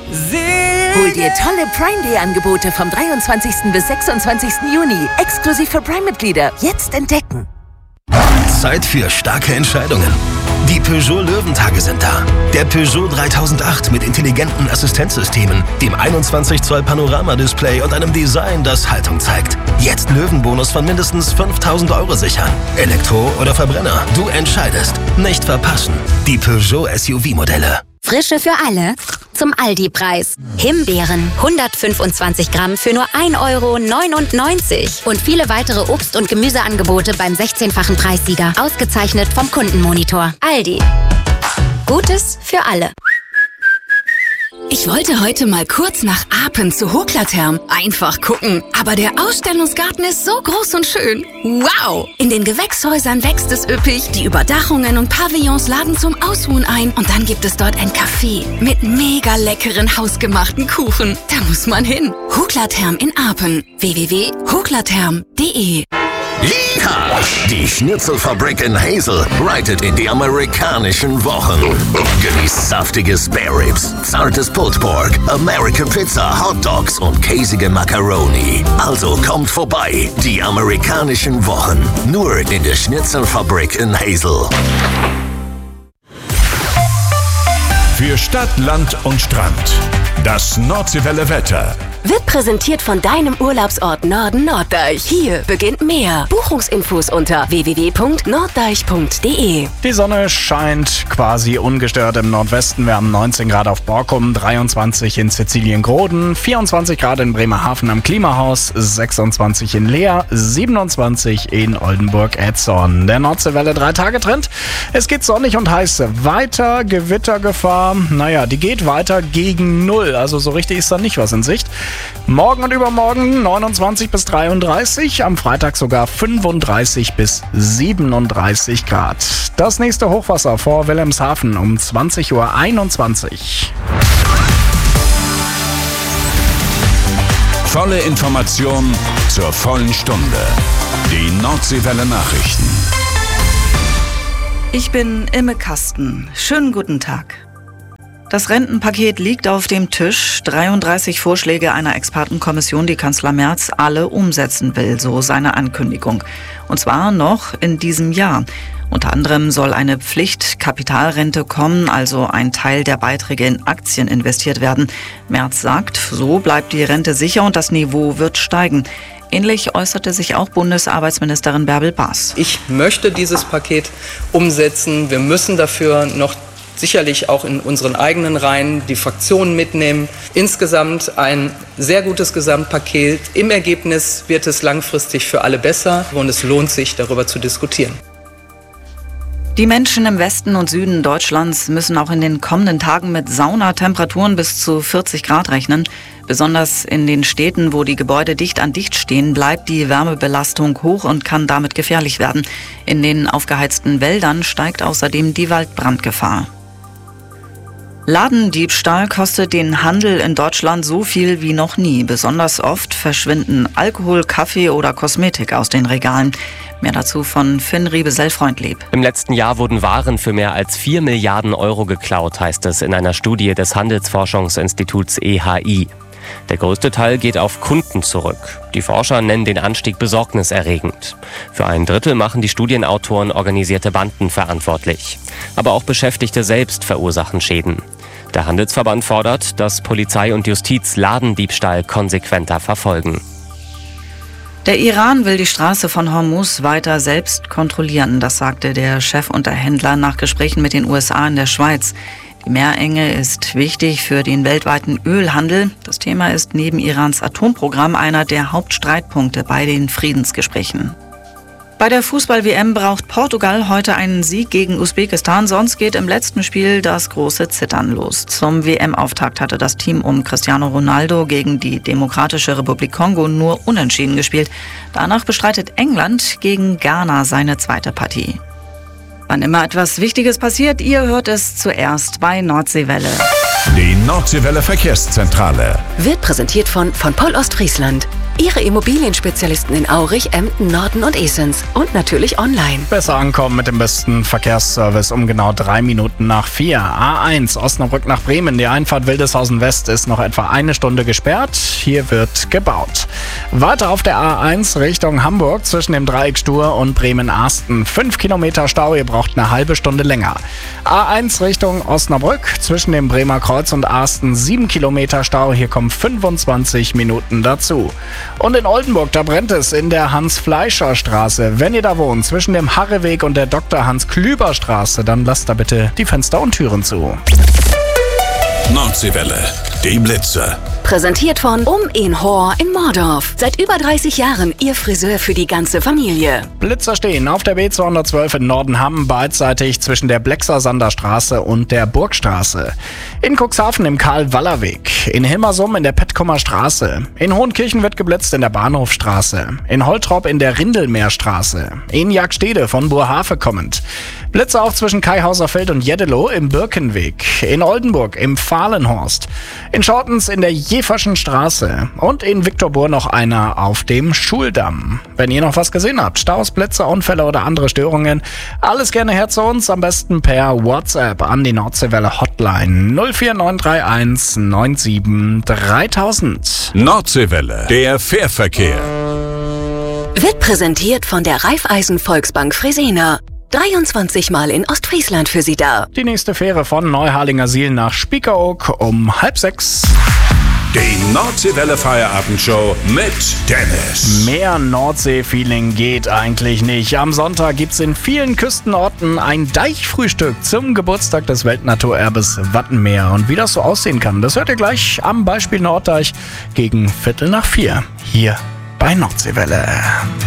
Hol dir tolle Prime Day Angebote vom 23. bis 26. Juni. Exklusiv für Prime-Mitglieder. Jetzt entdecken. Zeit für starke Entscheidungen. Die Peugeot Löwentage sind da. Der Peugeot 3008 mit intelligenten Assistenzsystemen, dem 21 Zoll Panoramadisplay und einem Design, das Haltung zeigt. Jetzt Löwenbonus von mindestens 5.000 € sichern. Elektro oder Verbrenner, du entscheidest. Nicht verpassen. Die Peugeot SUV-Modelle. Frische für alle zum Aldi-Preis. Himbeeren 125 Gramm für nur 1,99 € und viele weitere Obst- und Gemüseangebote beim 16-fachen Preissieger. Ausgezeichnet vom Kundenmonitor. Aldi. Gutes für alle. Ich wollte heute mal kurz nach Apen zu Hoklatherm. Einfach gucken. Aber der Ausstellungsgarten ist so groß und schön. Wow! In den Gewächshäusern wächst es üppig. Die Überdachungen und Pavillons laden zum Ausruhen ein. Und dann gibt es dort ein Café mit mega leckeren hausgemachten Kuchen. Da muss man hin. Hoklatherm in Apen. www.hoklatherm.de. Yeehaw! Die Schnitzelfabrik in Hazel reitet in die amerikanischen Wochen. Genießt saftige Spare Ribs, zartes Pulled Pork, American Pizza, Hot Dogs und käsige Macaroni. Also kommt vorbei, die amerikanischen Wochen. Nur in der Schnitzelfabrik in Hazel. Für Stadt, Land und Strand. Das Nordseewelle Wetter. Wird präsentiert von deinem Urlaubsort Norden Norddeich. Hier beginnt mehr. Buchungsinfos unter www.norddeich.de. Die Sonne scheint quasi ungestört im Nordwesten. Wir haben 19 Grad auf Borkum, 23 in Sizilien-Groden, 24 Grad in Bremerhaven am Klimahaus, 26 in Leer, 27 in Oldenburg-Etzorn. Der Nordseewelle 3-Tage-Trend. Es geht sonnig und heiß weiter. Gewittergefahr, die geht weiter gegen 0. Also so richtig ist da nicht was in Sicht. Morgen und übermorgen 29 bis 33, am Freitag sogar 35 bis 37 Grad. Das nächste Hochwasser vor Wilhelmshaven um 20:21 Uhr. Volle Information zur vollen Stunde. Die Nordseewelle Nachrichten. Ich bin Imme Kasten. Schönen guten Tag. Das Rentenpaket liegt auf dem Tisch. 33 Vorschläge einer Expertenkommission, die Kanzler Merz alle umsetzen will, so seine Ankündigung. Und zwar noch in diesem Jahr. Unter anderem soll eine Pflichtkapitalrente kommen, also ein Teil der Beiträge in Aktien investiert werden. Merz sagt, so bleibt die Rente sicher und das Niveau wird steigen. Ähnlich äußerte sich auch Bundesarbeitsministerin Bärbel Baas. Ich möchte dieses Paket umsetzen. Wir müssen dafür noch sicherlich auch in unseren eigenen Reihen die Fraktionen mitnehmen. Insgesamt ein sehr gutes Gesamtpaket. Im Ergebnis wird es langfristig für alle besser und es lohnt sich, darüber zu diskutieren. Die Menschen im Westen und Süden Deutschlands müssen auch in den kommenden Tagen mit Saunatemperaturen bis zu 40 Grad rechnen. Besonders in den Städten, wo die Gebäude dicht an dicht stehen, bleibt die Wärmebelastung hoch und kann damit gefährlich werden. In den aufgeheizten Wäldern steigt außerdem die Waldbrandgefahr. Ladendiebstahl kostet den Handel in Deutschland so viel wie noch nie. Besonders oft verschwinden Alkohol, Kaffee oder Kosmetik aus den Regalen. Mehr dazu von Finn Riebesell-Freundlieb. Im letzten Jahr wurden Waren für mehr als 4 Milliarden € geklaut, heißt es in einer Studie des Handelsforschungsinstituts EHI. Der größte Teil geht auf Kunden zurück. Die Forscher nennen den Anstieg besorgniserregend. Für ein Drittel machen die Studienautoren organisierte Banden verantwortlich. Aber auch Beschäftigte selbst verursachen Schäden. Der Handelsverband fordert, dass Polizei und Justiz Ladendiebstahl konsequenter verfolgen. Der Iran will die Straße von Hormuz weiter selbst kontrollieren, das sagte der Chefunterhändler nach Gesprächen mit den USA in der Schweiz. Die Meerenge ist wichtig für den weltweiten Ölhandel. Das Thema ist neben Irans Atomprogramm einer der Hauptstreitpunkte bei den Friedensgesprächen. Bei der Fußball-WM braucht Portugal heute einen Sieg gegen Usbekistan, sonst geht im letzten Spiel das große Zittern los. Zum WM-Auftakt hatte das Team um Cristiano Ronaldo gegen die Demokratische Republik Kongo nur unentschieden gespielt. Danach bestreitet England gegen Ghana seine zweite Partie. Wann immer etwas Wichtiges passiert, ihr hört es zuerst bei Nordseewelle. Die Nordseewelle Verkehrszentrale Wird präsentiert von Poll Ostfriesland. Ihre Immobilienspezialisten in Aurich, Emden, Norden und Esens. Und natürlich online. Besser ankommen mit dem besten Verkehrsservice um genau 3 Minuten nach 4. A1 Osnabrück nach Bremen. Die Einfahrt Wildeshausen West ist noch etwa 1 Stunde gesperrt. Hier wird gebaut. Weiter auf der A1 Richtung Hamburg zwischen dem Dreieck Stur und Bremen-Arsten. 5 Kilometer Stau, ihr braucht eine halbe Stunde länger. A1 Richtung Osnabrück zwischen dem Bremer Kreuz und Arsten. 7 Kilometer Stau, hier kommen 25 Minuten dazu. Und in Oldenburg, da brennt es in der Hans-Fleischer-Straße. Wenn ihr da wohnt, zwischen dem Harreweg und der Dr. Hans-Klüber-Straße, dann lasst da bitte die Fenster und Türen zu. Nordseewelle, die Blitzer. Präsentiert von in Hor in Mordorf. Seit über 30 Jahren Ihr Friseur für die ganze Familie. Blitzer stehen auf der B212 in Nordenham, beidseitig zwischen der Blexer-Sander-Straße und der Burgstraße. In Cuxhaven im Karl-Waller-Weg. In Hilmersum in der Pettkummer Straße. In Hohenkirchen wird geblitzt in der Bahnhofstraße. In Holtrop in der Rindelmeerstraße. In Jagdstede von Burhafe kommend. Blitzer auch zwischen Kaihauserfeld und Jeddelo im Birkenweg. In Oldenburg im Fahlenhorst. In Schortens in der Jeferschen Straße. Und in Viktorbur noch einer auf dem Schuldamm. Wenn ihr noch was gesehen habt, Staus, Blitze, Unfälle oder andere Störungen, alles gerne her zu uns, am besten per WhatsApp an die Nordseewelle Hotline 04931 97 3000. Nordseewelle, der Fährverkehr. Wird präsentiert von der Raiffeisen Volksbank Fresenius. 23 Mal in Ostfriesland für Sie da. Die nächste Fähre von Neuharlinger Siel nach Spiekeroog um 5:30. Die Nordseewelle Feierabendshow mit Dennis. Mehr Nordsee-Feeling geht eigentlich nicht. Am Sonntag gibt's in vielen Küstenorten ein Deichfrühstück zum Geburtstag des Weltnaturerbes Wattenmeer. Und wie das so aussehen kann, das hört ihr gleich am Beispiel Norddeich gegen 3:45 hier bei Nordseewelle.